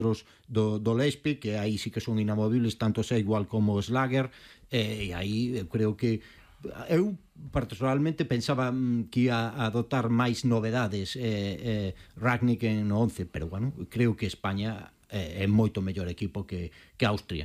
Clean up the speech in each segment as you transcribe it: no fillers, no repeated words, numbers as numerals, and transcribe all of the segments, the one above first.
do Leipzig, que aí sí que son inamovibles, tanto Seigual como Slager, e aí eu creo que eu personalmente pensaba que ia adotar máis novedades Rangnick no 11, pero bueno, creo que España é moito mellor equipo que Austria.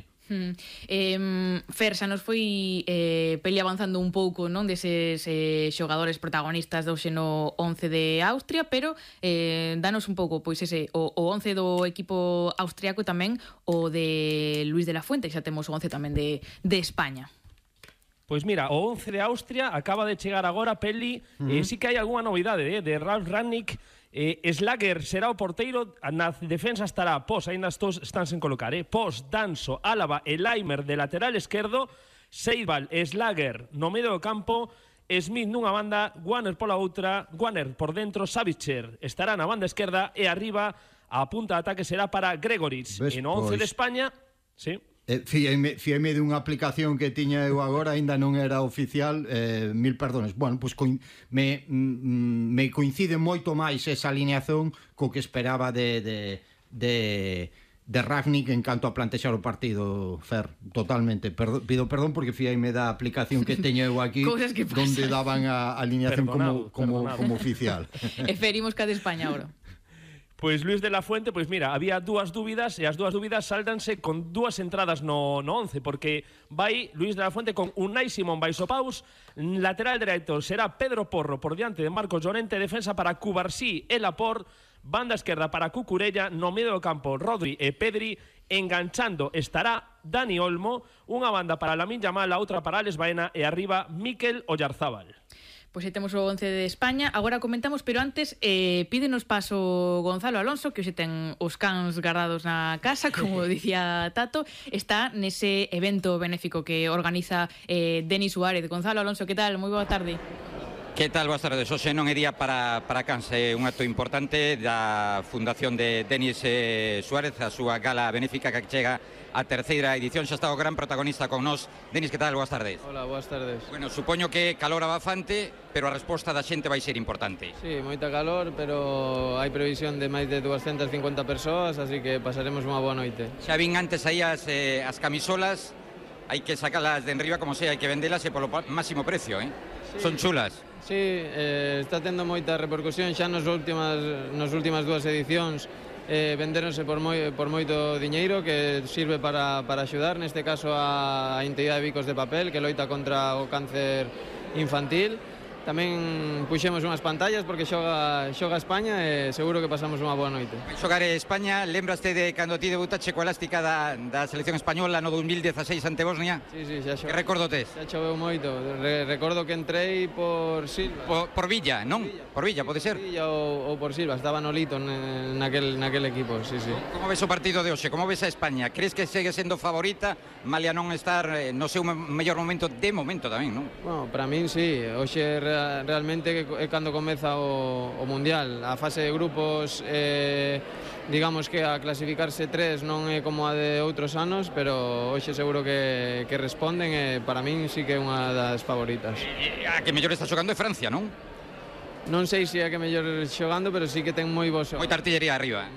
Fer, xa nos foi peli avanzando un pouco, non, deses xogadores protagonistas do xeno 11 de Austria, pero danos un pouco, pois ese o 11 do equipo austriaco e tamén o de Luis de la Fuente, xa temos o 11 tamén de España. Pois mira, o 11 de Austria acaba de chegar agora, Peli, sí que hai algunha novidade de Ralf Rangnick. Slager será o porteiro, na defensa estará Pos, ainda están sen colocar, Pos, Danso, Álava e Laimer de lateral esquerdo, Seibal, Slager no medio do campo, Smith nunha banda, Warner pola outra, Warner por dentro, Savitzer estará na banda esquerda e arriba a punta de ataque será para Gregoritz. E no 11 de España, sí. Fíame dunha aplicación que tiña eu agora, ainda non era oficial, mil perdones. Bueno, pois me coincide moito máis esa alineación co que esperaba de Rangnick en canto a plantexar o partido, Fer, totalmente. Pido perdón porque fíame da aplicación que teño eu aquí donde daban a alineación como oficial. E ferimos ca de España agora. Pois Luis de la Fuente, pois mira, había dúas dúbidas e as dúas dúbidas sáldanse con dúas entradas no 11, porque vai Luis de la Fuente con Unai Simón baixo paus, lateral dereito será Pedro Porro por diante de Marcos Llorente, defensa para Cubarsí e Laporte, banda esquerda para Cucurella, no medio do campo Rodri e Pedri, enganchando estará Dani Olmo, unha banda para Lamine Yamal, a outra para Alex Baena e arriba Mikel Oyarzábal. Pois aí temos o 11 de España. Agora comentamos, pero antes pídenos paso Gonzalo Alonso, que hoxe ten os cans guardados na casa, como dicía Tato. Está nese evento benéfico que organiza Denis Suárez. Gonzalo Alonso, que tal? Moi boa tarde. Que tal, boas tardes. Hoxe non é día para cans, é un acto importante da Fundación de Denis Suárez, a súa gala benéfica que chega a terceira edición. Xa está o gran protagonista con nós. Denis, que tal? Boas tardes. Hola, boas tardes. Bueno, supoño que calor abafante, pero a resposta da xente vai ser importante. Sí, moita calor, pero hai previsión de máis de 250 persoas, así que pasaremos unha boa noite. Xa vin antes aí as camisolas, hai que sacalas de enriba como sea, hai que vendelas e polo máximo precio, Sí. Son chulas. Sí, está tendo moita repercusión xa nas últimas dúas edicións. Vendéronse por moito diñeiro que sirve para axudar, neste caso a entidade Bicos de Papel, que loita contra o cáncer infantil. Tamén puxemos unhas pantallas porque xoga España e seguro que pasamos unha boa noite. Xogar España, lembraste de cando ti debutache coa elástica da selección española no 2016 ante Bosnia? Sí, xa xogou. Que recordo tes? Xa choveu moito. Recordo que entrei por Silva. Por Villa, non? Por Villa, pode ser? Por Villa ou por Silva, estaba no Lito naquel equipo, sí. Como ves o partido de hoxe? Como ves a España? Crees que segue sendo favorita, malia non estar no seu mellor momento de momento tamén, non? Bueno, para min sí, hoxe realmente é cando comeza o Mundial. A fase de grupos, digamos que a clasificarse 3 non é como a de outros anos, pero hoxe seguro que responden e para min sí que é unha das favoritas. A que mellor está xogando é Francia, non? Non sei se é que mellor xogando, pero sí que ten moi bo xogo. Moita artillería arriba.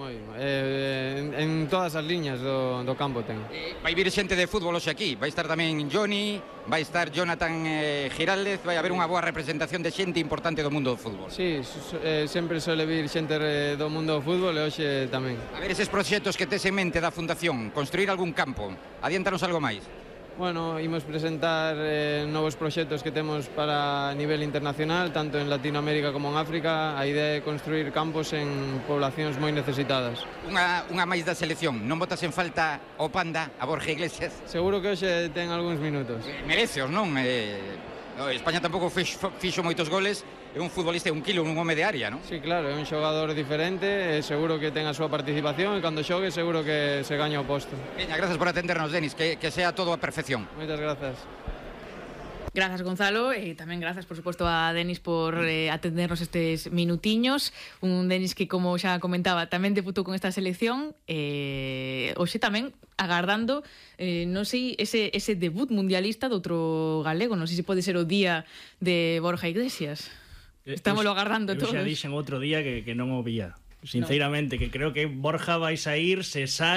En todas as liñas do campo ten. Vai vir xente de fútbol hoxe aquí. Vai estar tamén Johnny, vai estar Jonathan Giraldez, vai haber unha boa representación de xente importante do mundo do fútbol. Sí, sempre suele vir xente do mundo do fútbol e hoxe tamén. A ver eses proxectos que tes en mente da Fundación, construir algún campo. Adiantanos algo máis. Bueno, imos presentar novos proxectos que temos para nivel internacional, tanto en Latinoamérica como en África. A idea é construir campos en poblacións moi necesitadas. Unha máis da selección. Non botas en falta o Panda, a Borja Iglesias? Seguro que hoxe ten algúns minutos. Mereceos, non? España tampouco fixo moitos goles, é un futbolista un kilo, un home de área, non? Sí, claro, é un xogador diferente, seguro que ten a súa participación e cando xogue seguro que se gaña o posto. Veña, grazas por atendernos, Denis, que sea todo a perfección. Moitas grazas. Grazas, Gonzalo, e tamén grazas, por suposto, a Denis por atendernos estes minutiños. Un Denis que, como xa comentaba, tamén debutou con esta selección, hoxe tamén agardando, non sei, ese debut mundialista de outro galego. Non sei se pode ser o día de Borja Iglesias. Estámoslo agardando todos. Eu xa dixen outro día que non o vía. Sinceramente, que creo que Borja vai sair, se sai